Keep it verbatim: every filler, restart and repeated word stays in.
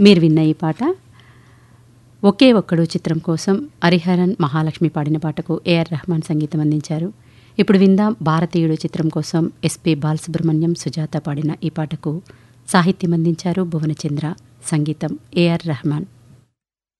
మీరు విన్న ఈ పాట ఒకే ఒక్కడు చిత్రం కోసం హరిహరన్ మహాలక్ష్మి పాడిన పాటకు ఏఆర్ రెహమాన్ సంగీతం అందించారు. ఇప్పుడు విందాం భారతీయుడు చిత్రం కోసం ఎస్పి బాలసుబ్రహ్మణ్యం సుజాత పాడిన ఈ పాటకు సాహిత్యం అందించారు భువనచంద్ర, సంగీతం ఏఆర్ రెహమాన్.